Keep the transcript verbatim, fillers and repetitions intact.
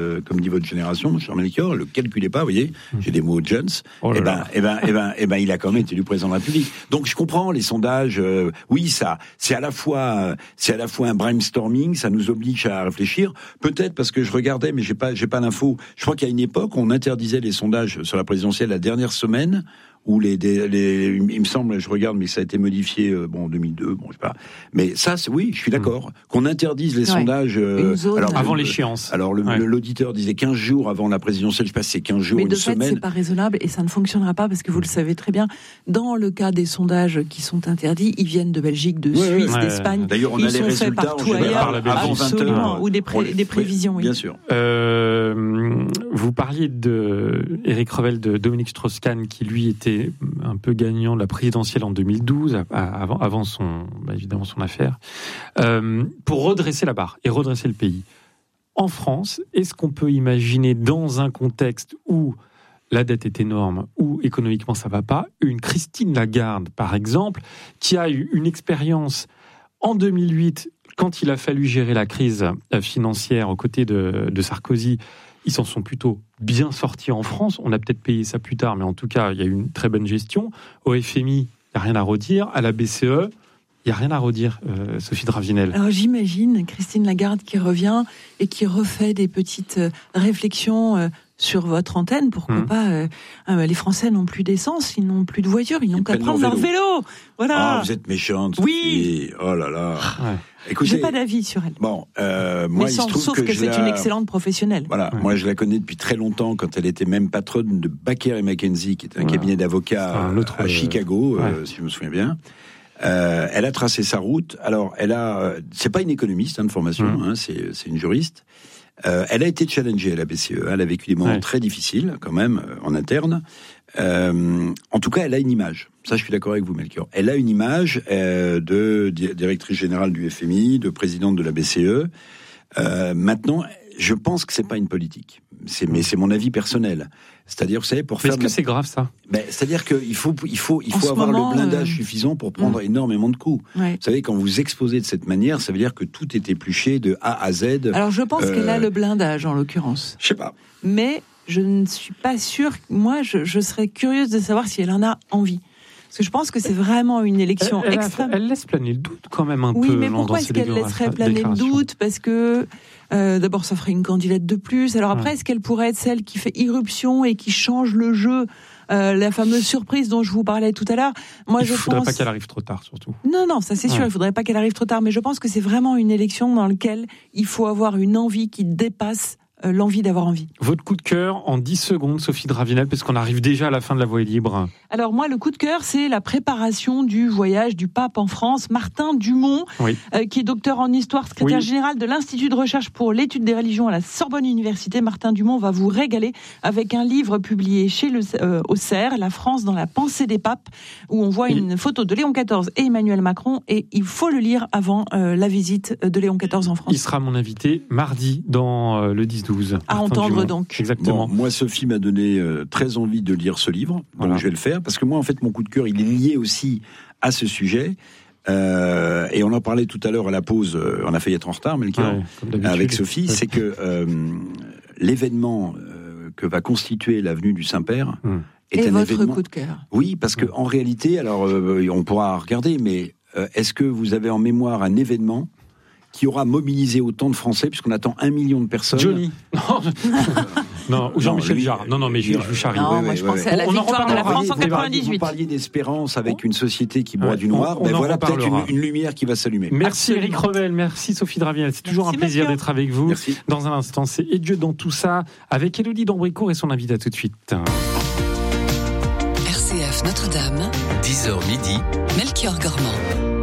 Euh, comme dit votre génération, mon cher Melchior, le calculez pas, vous voyez, j'ai des mots Jones, oh et ben, et ben, et ben, et ben, il a quand même été élu président de la République. Donc je comprends les sondages. Euh, oui, ça, c'est à la fois, c'est à la fois un brainstorming, ça nous oblige à réfléchir. Peut-être parce que je regardais, mais j'ai pas, j'ai pas l'info. Je crois qu'à une époque, on interdisait les sondages sur la présidentielle la dernière semaine. Où les, les, les, il me semble, je regarde, mais ça a été modifié, euh, bon, en deux mille deux, bon, je sais pas. Mais ça, c'est, oui, je suis d'accord. Mmh. Qu'on interdise les ouais. sondages, euh, alors, avant le, l'échéance. Alors, le, ouais. l'auditeur disait quinze jours avant la présidentielle, je sais pas si c'est quinze jours, mais une semaine. Mais de fait, c'est pas raisonnable et ça ne fonctionnera pas parce que vous le savez très bien. Dans le cas des sondages qui sont interdits, ils viennent de Belgique, de Suisse, ouais, ouais. d'Espagne. D'ailleurs, on ils a les sont résultats faits partout ailleurs, avant vingt heures. Ou des, pré, des prévisions, oui. Bien sûr. Euh, vous parliez de Éric Revel, de Dominique Strauss-Kahn, qui lui était un peu gagnant de la présidentielle en deux mille douze, avant, avant son, bah évidemment son affaire, euh, pour redresser la barre et redresser le pays. En France, est-ce qu'on peut imaginer, dans un contexte où la dette est énorme, où économiquement ça ne va pas, une Christine Lagarde, par exemple, qui a eu une expérience en deux mille huit, quand il a fallu gérer la crise financière aux côtés de, de Sarkozy, ils s'en sont plutôt bien sortis en France. On a peut-être payé ça plus tard, mais en tout cas, il y a eu une très bonne gestion. Au F M I, il n'y a rien à redire. À la B C E, il n'y a rien à redire, euh, Sophie Dravinel. Alors j'imagine Christine Lagarde qui revient et qui refait des petites euh, réflexions euh, sur votre antenne. Pourquoi mmh. pas euh, euh, les Français n'ont plus d'essence, ils n'ont plus de voiture, ils n'ont qu'à prendre leur vélo. vélo. Voilà. Ah, vous êtes méchante. Oui. Sophie. Oh là là. Ouais. Écoutez, j'ai pas d'avis sur elle. Bon, euh, moi, mais il sans, se trouve sauf que, que je c'est la... une excellente professionnelle. Voilà, ouais. Moi je la connais depuis très longtemps, quand elle était même patronne de Baker et McKenzie, qui est un ouais. cabinet d'avocats autre, à Chicago, ouais. euh, si je me souviens bien. Euh, elle a tracé sa route. Alors, elle a, euh, c'est pas une économiste hein, de formation, mmh. hein, c'est, c'est une juriste. Euh, elle a été challengée à la B C E. Elle a vécu des moments ouais. très difficiles, quand même, euh, en interne. Euh, en tout cas, elle a une image. Ça, je suis d'accord avec vous, Melchior. Elle a une image euh, de directrice générale du F M I, de présidente de la B C E. Euh, maintenant, je pense que c'est pas une politique. C'est, mais c'est mon avis personnel. C'est-à-dire, vous savez, pour mais faire. Est-ce que la... c'est grave ça ? Ben, c'est-à-dire qu'il faut, il faut, il faut avoir moment, le blindage euh... suffisant pour prendre mmh. énormément de coups. Ouais. Vous savez, quand vous exposez de cette manière, ça veut dire que tout est épluché de A à Z. Alors, je pense euh... qu'elle a le blindage, en l'occurrence. Je sais pas. Mais je ne suis pas sûre. Moi, je, je serais curieuse de savoir si elle en a envie. Parce que je pense que c'est vraiment une élection elle, elle extrême. A, elle laisse planer le doute quand même un oui, peu. Oui, mais pourquoi est-ce qu'elle laisserait planer le doute ? Parce que euh, d'abord, ça ferait une candidate de plus. Alors après, ouais. est-ce qu'elle pourrait être celle qui fait irruption et qui change le jeu ? Euh, la fameuse surprise dont je vous parlais tout à l'heure. Moi, il je ne faudrait pense... pas qu'elle arrive trop tard, surtout. Non, non, ça c'est sûr, ouais. il ne faudrait pas qu'elle arrive trop tard. Mais je pense que c'est vraiment une élection dans laquelle il faut avoir une envie qui dépasse euh, l'envie d'avoir envie. Votre coup de cœur en dix secondes, Sophie Dravinel, parce qu'on arrive déjà à la fin de la Voie est libre. Alors moi, le coup de cœur, c'est la préparation du voyage du pape en France. Martin Dumont, oui. euh, qui est docteur en histoire, secrétaire oui. général de l'Institut de recherche pour l'étude des religions à la Sorbonne Université. Martin Dumont va vous régaler avec un livre publié chez le euh, au C E R, La France dans la pensée des papes, où on voit oui. une photo de Léon quatorze et Emmanuel Macron, et il faut le lire avant euh, la visite de Léon quatorze en France. Il sera mon invité mardi dans euh, le dix douze. À Martin entendre Dumont. Donc. Exactement. Bon, moi, Sophie m'a donné euh, très envie de lire ce livre, donc voilà. je vais le faire. Parce que moi, en fait, mon coup de cœur, il est lié aussi à ce sujet. Euh, et on en parlait tout à l'heure à la pause. Euh, on a failli être en retard, mais le cas ouais, avec Sophie, ouais. c'est que euh, l'événement euh, que va constituer l'avenue du Saint-Père hum. est et un votre événement. Coup de cœur. Oui, parce que en réalité, alors euh, on pourra regarder, mais euh, est-ce que vous avez en mémoire un événement qui aura mobilisé autant de Français, puisqu'on attend un million de personnes. Johnny. Non, non ou Jean-Michel Jarre. Non, non, mais je vous charrie. Non, oui, moi oui, je oui, pensais oui. à la on victoire de la France en quatre-vingt-dix-huit. Vous parliez d'espérance avec une société qui boit ouais, du noir. On, on ben voilà peut-être une, une lumière qui va s'allumer. Merci Éric Revel, merci Sophie Dravinel. C'est toujours merci, un plaisir Mathieu. D'être avec vous. Merci. Dans un instant, c'est Et Dieu dans tout ça, avec Élodie d'Ambricourt et son invité. À tout de suite. R C F Notre-Dame, dix heures midi, Melchior Gormand.